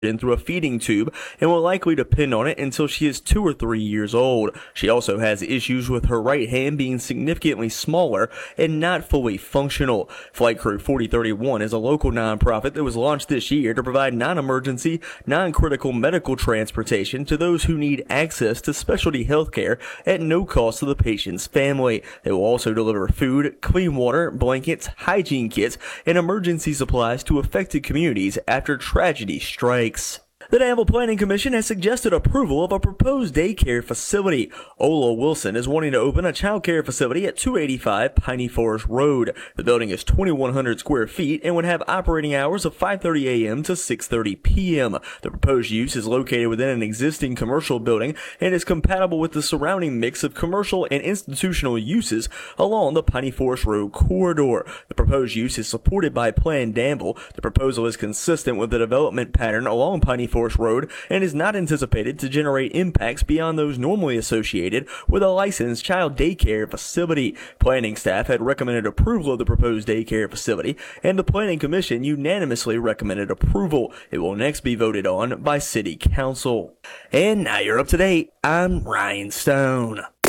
in through a feeding tube and will likely depend on it until she is 2 or 3 years old. She also has issues with her right hand being significantly smaller and not fully functional. Flight Crew 4031 is a local nonprofit that was launched this year to provide non-emergency, non-critical medical transportation to those who need access to specialty health care at no cost to the patient's family. They will also deliver food, clean water, blankets, hygiene kits, and emergency supplies to affected communities after tragedy strikes. The Danville Planning Commission has suggested approval of a proposed daycare facility. Ola Wilson is wanting to open a child care facility at 285 Piney Forest Road. The building is 2,100 square feet and would have operating hours of 5:30 a.m. to 6:30 p.m. The proposed use is located within an existing commercial building and is compatible with the surrounding mix of commercial and institutional uses along the Piney Forest Road corridor. The proposed use is supported by Plan Danville. The proposal is consistent with the development pattern along Piney Forest Road and is not anticipated to generate impacts beyond those normally associated with a licensed child daycare facility. Planning staff had recommended approval of the proposed daycare facility, and the Planning Commission unanimously recommended approval. It will next be voted on by City Council. And now you're up to date. I'm Ryan Stone.